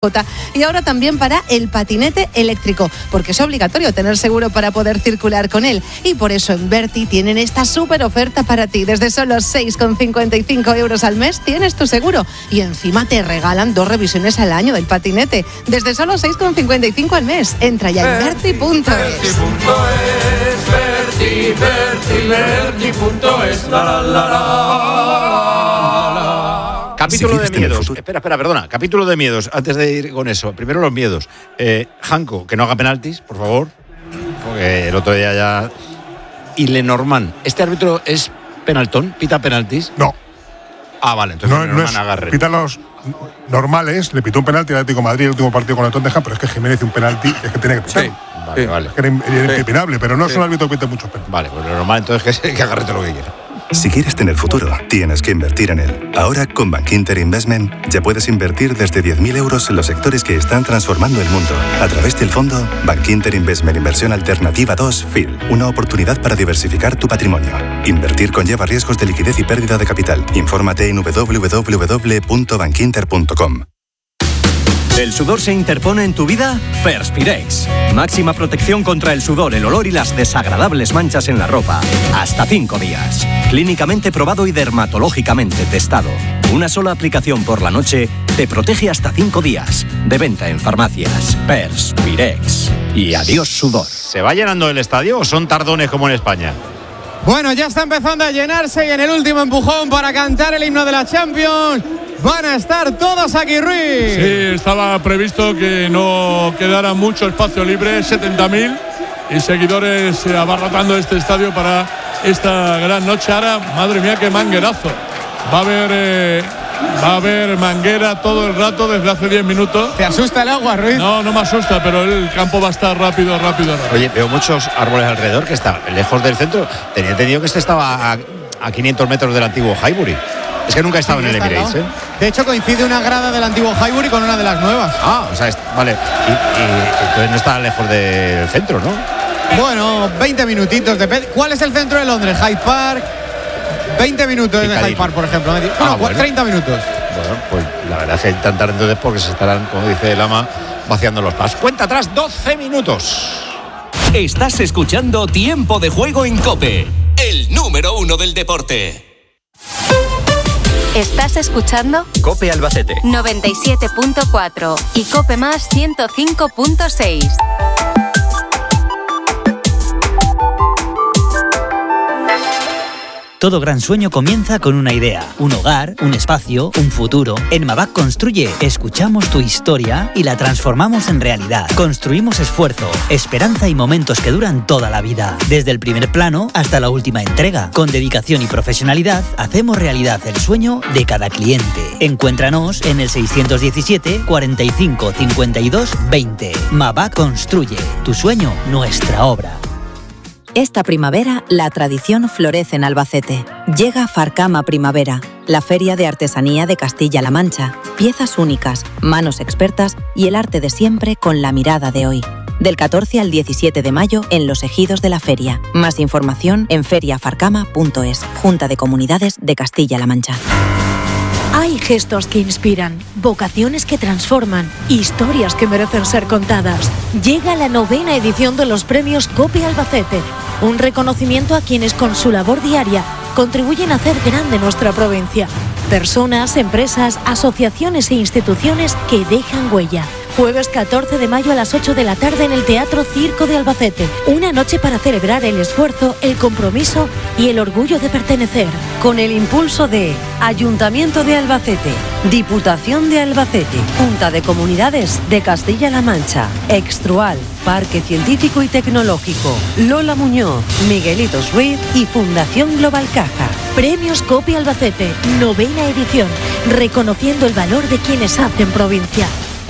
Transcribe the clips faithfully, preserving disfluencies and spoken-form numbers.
Y ahora también para el patinete eléctrico, porque es obligatorio tener seguro para poder circular con él. Y por eso en Berti tienen esta súper oferta para ti. Desde solo seis con cincuenta y cinco euros al mes tienes tu seguro. Y encima te regalan dos revisiones al año del patinete. Desde solo seis con cincuenta y cinco al mes. Entra ya en Berti punto es. Berti, Berti, Berti punto es. La, la, la, la. Capítulo de miedos. Espera, espera, perdona. Capítulo de miedos. Antes de ir con eso. Primero los miedos. Eh, Janko, que no haga penaltis, por favor. Porque el otro día ya... Y Lenormand. ¿Este árbitro es penaltón? ¿Pita penaltis? No. Ah, vale. Entonces no, Lenormand no es, agarre. pita los normales. Le pitó un penalti al Atlético de Madrid el último partido con el Tottenham, pero es que Jiménez hizo un penalti. Es que tiene que pitar. Sí. Vale, sí. vale. Es que era impepinable, pero no sí. es un árbitro que pita muchos penaltis. Vale, pues Lenormand entonces que, que agarre todo lo que quiera. Si quieres tener futuro, tienes que invertir en él. Ahora, con Bankinter Investment, ya puedes invertir desde diez mil euros en los sectores que están transformando el mundo. A través del fondo Bankinter Investment Inversión Alternativa dos F I L. Una oportunidad para diversificar tu patrimonio. Invertir conlleva riesgos de liquidez y pérdida de capital. Infórmate en doble u doble u doble u punto bankinter punto com. ¿El sudor se interpone en tu vida? Perspirex. Máxima protección contra el sudor, el olor y las desagradables manchas en la ropa. Hasta cinco días. Clínicamente probado y dermatológicamente testado. Una sola aplicación por la noche te protege hasta cinco días. De venta en farmacias. Perspirex. Y adiós sudor. ¿Se va llenando el estadio o son tardones como en España? Bueno, ya está empezando a llenarse y en el último empujón para cantar el himno de la Champions van a estar todos aquí, Ruiz. Sí, estaba previsto que no quedara mucho espacio libre, setenta mil y seguidores abarrotando este estadio para esta gran noche. Ahora, madre mía, qué manguerazo. Va a haber, eh, va a haber manguera todo el rato desde hace diez minutos. ¿Te asusta el agua, Ruiz? No, no me asusta, pero el campo va a estar rápido, rápido, rápido. Oye, veo muchos árboles alrededor que están lejos del centro. Tenía entendido que este estaba a, a quinientos metros del antiguo Highbury. Es que nunca he estado sí, en el Emirates, ¿eh? De hecho, coincide una grada del antiguo Highbury con una de las nuevas. Ah, o sea, es, vale. Y, y entonces no está lejos del centro, ¿no? Bueno, veinte minutitos. De pe- ¿Cuál es el centro de Londres? Hyde Park. veinte minutos de Hyde Park, por ejemplo. Bueno, ah, bueno. treinta minutos. Bueno, pues la verdad es que tan tarde entonces porque se estarán, como dice el ama, vaciando los pasos. Cuenta atrás, doce minutos. Estás escuchando Tiempo de Juego en COPE, el número uno del deporte. Estás escuchando COPE Albacete noventa y siete punto cuatro y COPE Más ciento cinco punto seis. Todo gran sueño comienza con una idea, un hogar, un espacio, un futuro. En Mabac Construye escuchamos tu historia y la transformamos en realidad. Construimos esfuerzo, esperanza y momentos que duran toda la vida. Desde el primer plano hasta la última entrega. Con dedicación y profesionalidad hacemos realidad el sueño de cada cliente. Encuéntranos en el seiscientos diecisiete, cuarenta y cinco, cincuenta y dos, veinte. Mabac Construye. Tu sueño, nuestra obra. Esta primavera, la tradición florece en Albacete. Llega Farcama Primavera, la feria de artesanía de Castilla-La Mancha. Piezas únicas, manos expertas y el arte de siempre con la mirada de hoy. Del catorce al diecisiete de mayo en los ejidos de la feria. Más información en feria farcama punto es. Junta de Comunidades de Castilla-La Mancha. Hay gestos que inspiran, vocaciones que transforman, historias que merecen ser contadas. Llega la novena edición de los premios COPE Albacete, un reconocimiento a quienes con su labor diaria contribuyen a hacer grande nuestra provincia. Personas, empresas, asociaciones e instituciones que dejan huella. Jueves catorce de mayo a las ocho de la tarde en el Teatro Circo de Albacete. Una noche para celebrar el esfuerzo, el compromiso y el orgullo de pertenecer. Con el impulso de Ayuntamiento de Albacete, Diputación de Albacete, Junta de Comunidades de Castilla-La Mancha, Extrual, Parque Científico y Tecnológico, Lola Muñoz, Miguelitos Ruiz y Fundación Global Caja. Premios COPE Albacete, novena edición, reconociendo el valor de quienes hacen provincia.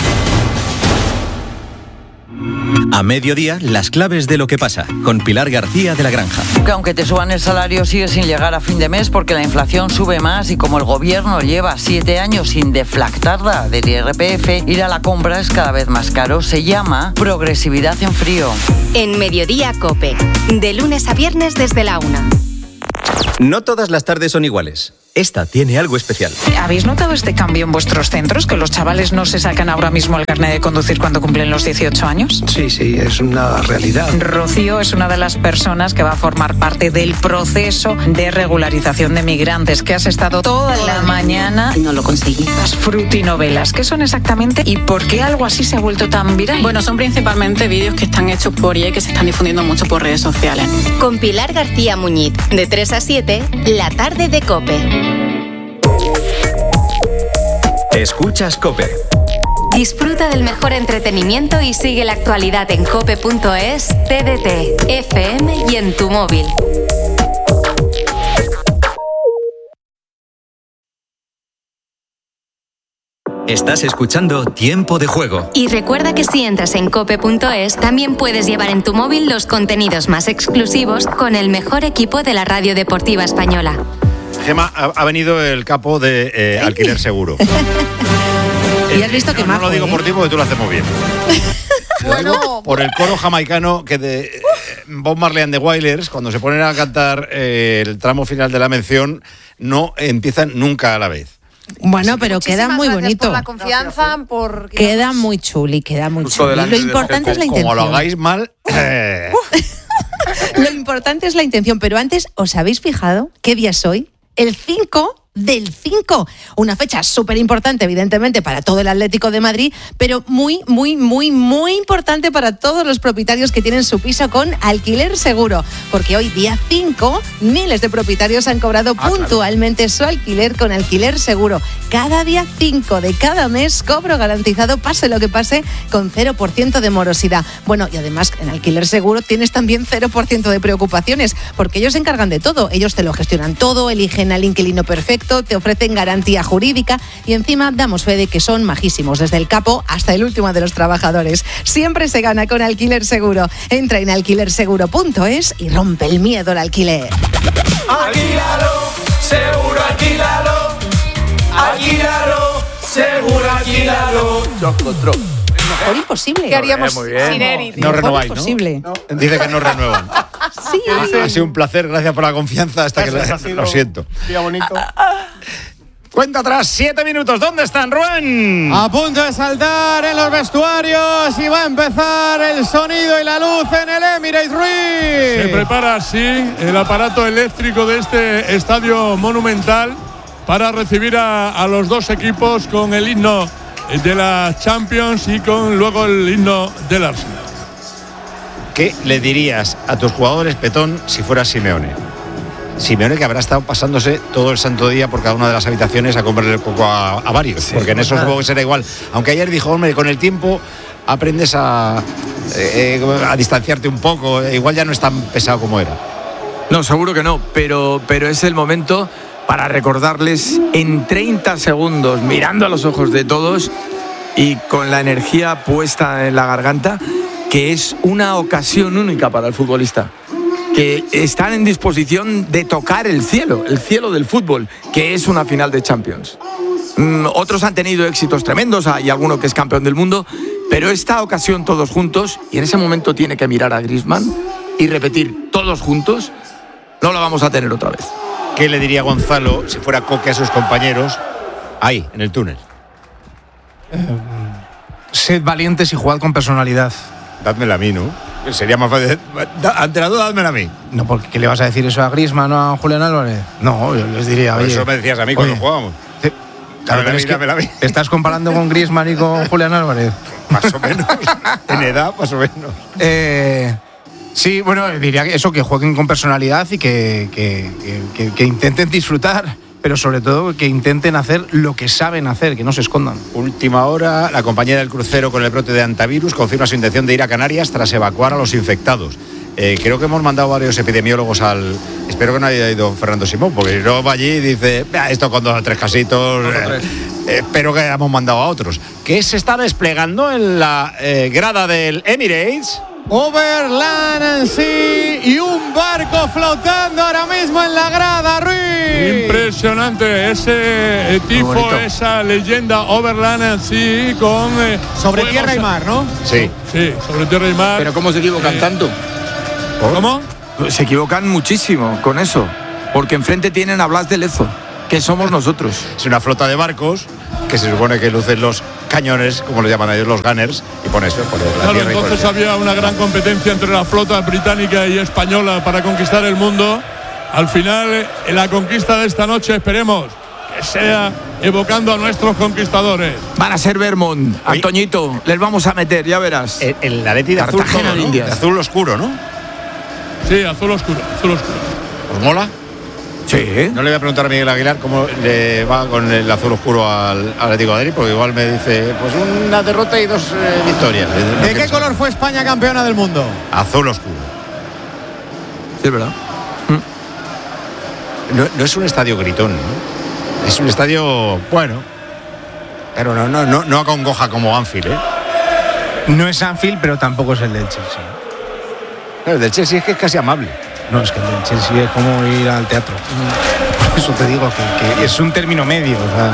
A mediodía, las claves de lo que pasa, con Pilar García de La Granja. Que aunque te suban el salario, sigue sin llegar a fin de mes porque la inflación sube más y como el gobierno lleva siete años sin deflactarla del I R P F, ir a la compra es cada vez más caro. Se llama progresividad en frío. En Mediodía COPE, de lunes a viernes desde la una. No todas las tardes son iguales. esta tiene algo especial. ¿Habéis notado este cambio en vuestros centros? ¿Que los chavales no se sacan ahora mismo el carnet de conducir cuando cumplen los dieciocho años? Sí, sí, es una realidad. Rocío es una de las personas que va a formar parte del proceso de regularización de migrantes, que has estado toda la mañana. No lo conseguí. Las frutinovelas, ¿qué son exactamente y por qué algo así se ha vuelto tan viral? Bueno, son principalmente vídeos que están hechos por I A y que se están difundiendo mucho por redes sociales. Con Pilar García Muñiz, de tres a siete, la tarde de COPE. Escuchas COPE. Disfruta del mejor entretenimiento y sigue la actualidad en cope punto es, T D T, F M y en tu móvil. Estás escuchando Tiempo de Juego. Y recuerda que si entras en cope punto es, también puedes llevar en tu móvil los contenidos más exclusivos con el mejor equipo de la radio deportiva española. Gema, ha, ha venido el capo de eh, Alquiler Seguro. Y has visto que no, majo, no lo digo ¿eh? por ti porque tú lo haces muy bien. Lo digo por el coro jamaicano que de eh, Bob Marley and the Wailers, cuando se ponen a cantar eh, el tramo final de la mención, no empiezan nunca a la vez. Bueno, pero queda muy bonito. Por la confianza, por... Queda muy chuli, queda muy chuli. Lo importante es la intención. Como lo hagáis mal... Eh. Lo importante es la intención, pero antes, ¿os habéis fijado qué día es hoy? El cinco del cinco, una fecha súper importante evidentemente para todo el Atlético de Madrid, pero muy, muy, muy, muy importante para todos los propietarios que tienen su piso con Alquiler Seguro, porque hoy día cinco, miles de propietarios han cobrado ah, puntualmente claro. su alquiler con Alquiler Seguro. Cada día cinco de cada mes, cobro garantizado, pase lo que pase, con cero por ciento de morosidad. Bueno, y además en Alquiler Seguro tienes también cero por ciento de preocupaciones, porque ellos se encargan de todo, ellos te lo gestionan todo, eligen al inquilino perfecto, te ofrecen garantía jurídica y encima damos fe de que son majísimos, desde el capo hasta el último de los trabajadores. Siempre se gana con Alquiler Seguro. Entra en alquiler seguro punto es y rompe el miedo al alquiler. Alquílalo, seguro alquílalo. Alquílalo, seguro alquílalo. Chocotro. Mejor imposible. ¿Qué haríamos muy bien. sin Eric? No renováis, ¿no? Imposible. No. Dice que no renuevan. Sí. Ha sido un placer, gracias por la confianza. Hasta que la, lo siento. Día bonito. Cuenta atrás, siete minutos. ¿Dónde están, Rubén? A punto de saltar en los vestuarios y va a empezar el sonido y la luz en el Emirates Ruiz. Se prepara así el aparato eléctrico de este estadio monumental para recibir a, a los dos equipos con el himno de la Champions y con luego el himno del Arsenal. ¿Qué le dirías a tus jugadores, Petón, si fueras Simeone? Simeone que habrá estado pasándose todo el santo día por cada una de las habitaciones a comprarle el coco a, a varios, sí, porque en eso supongo que será igual. Aunque ayer dijo, hombre, con el tiempo aprendes a, eh, a distanciarte un poco, igual ya no es tan pesado como era. No, seguro que no, pero, pero es el momento para recordarles en treinta segundos, mirando a los ojos de todos y con la energía puesta en la garganta, que es una ocasión única para el futbolista, que están en disposición de tocar el cielo, el cielo del fútbol, que es una final de Champions. Mm, otros han tenido éxitos tremendos, hay alguno que es campeón del mundo, pero esta ocasión todos juntos, y en ese momento tiene que mirar a Griezmann y repetir todos juntos, no la vamos a tener otra vez. ¿Qué le diría Gonzalo si fuera Coque a sus compañeros ahí, en el túnel? Eh, sed valientes y jugad con personalidad. Dádmela a mí, ¿no? Sería más fácil. Ante la duda, dádmela a mí. No, porque ¿qué le vas a decir eso a Griezmann o a Julián Álvarez? No, yo les diría, Por oye... eso me decías a mí cuando oye, jugábamos. Sí, claro, dámela, es que dámela a mí. ¿Te estás comparando con Griezmann y con Julián Álvarez? Más o menos. En edad, más o menos. Eh... Sí, bueno, diría que eso, que jueguen con personalidad y que, que, que, que intenten disfrutar, pero sobre todo que intenten hacer lo que saben hacer, que no se escondan. Última hora, la compañía del crucero con el brote de antivirus confirma su intención de ir a Canarias tras evacuar a los infectados. Eh, creo que hemos mandado varios epidemiólogos al... Espero que no haya ido Fernando Simón, porque si no va allí y dice, esto con dos o tres casitos... Dos o tres. Eh, espero que hayamos mandado a otros. ¿Qué se está desplegando en la eh, grada del Emirates? Overland and Sea y un barco flotando ahora mismo en la grada, Ruiz. Impresionante ese eh, tifo, esa leyenda Overland and Sea con... Eh, sobre tierra y mar, ¿no? Sí. Sí, sobre tierra y mar. Pero ¿cómo se equivocan eh, tanto? ¿Cómo? Se equivocan muchísimo con eso, porque enfrente tienen a Blas de Lezo. que somos nosotros. Es una flota de barcos que se supone que lucen los cañones, como lo llaman ellos, los gunners, y pone eso, pone la claro, tierra. Entonces había una gran competencia entre la flota británica y española para conquistar el mundo. Al final, en la conquista de esta noche, esperemos que sea evocando a nuestros conquistadores. Van a ser Vermont, Antoñito, les vamos a meter, ya verás. El, el Atleti de azul, todo, ¿no? De azul oscuro, ¿no? Sí, azul oscuro, azul oscuro. ¿Os mola? Sí. No le voy a preguntar a Miguel Aguilar cómo le va con el azul oscuro al Atlético de Madrid, porque igual me dice, pues una derrota y dos eh, victorias. ¿De, ¿De qué color sabe. Fue España campeona del mundo? Azul oscuro. Sí, es verdad. No, no es un estadio gritón, ¿no? Es un estadio, bueno, pero no, no, no, no acongoja como Anfield, ¿eh? No es Anfield, pero tampoco es el del Chelsea. Pero el del Chelsea es que es casi amable. No, es que el del Chelsea es como ir al teatro. Por eso te digo que, que es un término medio. O sea.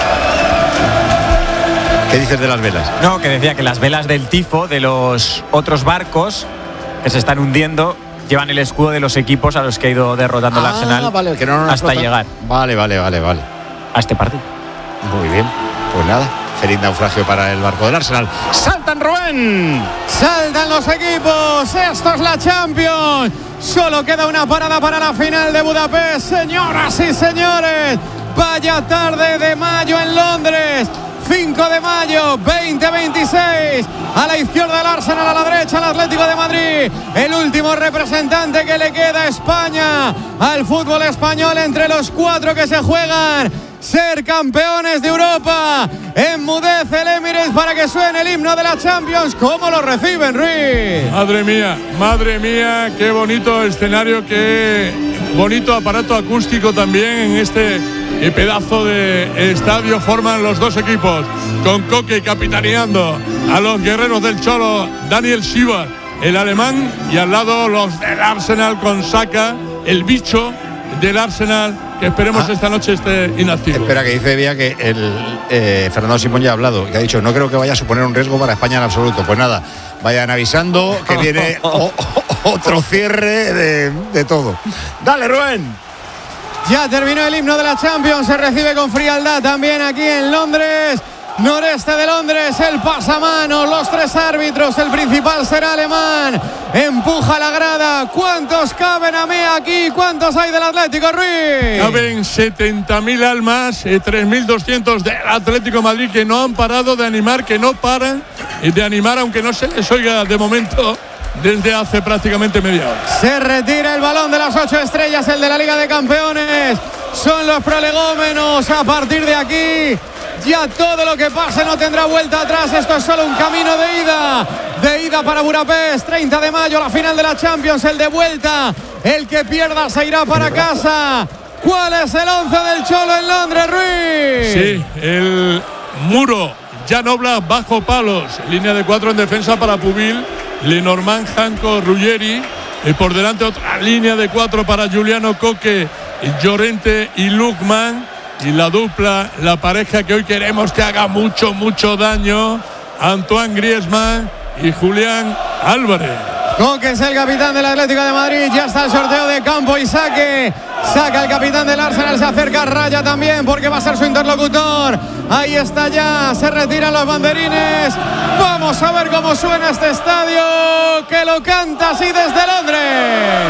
¿Qué dices de las velas? No, que decía que las velas del tifo de los otros barcos que se están hundiendo llevan el escudo de los equipos a los que ha ido derrotando ah, el Arsenal vale, que no hasta llegar. Vale, vale, vale, vale. A este partido. Muy bien. Pues nada, feliz naufragio para el barco del Arsenal. ¡Saltan, Rubén! ¡Saltan los equipos! ¡Esto es la Champions! Solo queda una parada para la final de Budapest. Señoras y señores, vaya tarde de mayo en Londres. cinco de mayo, veinte veintiséis. A la izquierda el Arsenal, a la derecha el Atlético de Madrid. El último representante que le queda a España, al fútbol español, entre los cuatro que se juegan ser campeones de Europa. Enmudece el Emirates para que suene el himno de la Champions. ¿Cómo lo reciben, Ruiz? Madre mía, madre mía, qué bonito escenario, qué bonito aparato acústico también en este pedazo de estadio. Forman los dos equipos, con Coque capitaneando a los guerreros del Cholo, Daniel Schivar, el alemán, y al lado los del Arsenal con Saka, el bicho del Arsenal, que esperemos ah, esta noche esté inactivo. Espera, que dice Vía que el eh, Fernando Simón ya ha hablado, que ha dicho, no creo que vaya a suponer un riesgo para España en absoluto. Pues nada, vayan avisando que viene o, o, otro cierre de, de todo. Dale, Rubén. Ya terminó el himno de la Champions, se recibe con frialdad también aquí en Londres, noreste de Londres, el pasamanos, los tres árbitros, el principal será alemán, empuja la grada. ¿Cuántos caben a mí aquí? ¿Cuántos hay del Atlético, Ruiz? Caben setenta mil almas, eh, tres mil doscientos del Atlético de Madrid, que no han parado de animar, que no paran de animar, aunque no se les oiga de momento desde hace prácticamente media hora. Se retira el balón de las ocho estrellas, el de la Liga de Campeones. Son los prolegómenos. A partir de aquí, ya todo lo que pase no tendrá vuelta atrás. Esto es solo un camino de ida. De ida para Budapest, treinta de mayo, la final de la Champions. El de vuelta, el que pierda se irá para casa. ¿Cuál es el once del Cholo en Londres, Ruiz? Sí, el muro, Jan Oblak bajo palos. Línea de cuatro en defensa para Pubil, Lenormand, Janko, Ruggeri, y por delante otra línea de cuatro para Juliano Coque, Llorente y Lukman, y la dupla, la pareja que hoy queremos que haga mucho, mucho daño, Antoine Griezmann y Julián Álvarez. Coque es el capitán del Atlético de Madrid. Ya está el sorteo de campo y saque. Saca el capitán del Arsenal. Se acerca a Raya también porque va a ser su interlocutor. Ahí está ya. Se retiran los banderines. Vamos a ver cómo suena este estadio, que lo canta así desde Londres.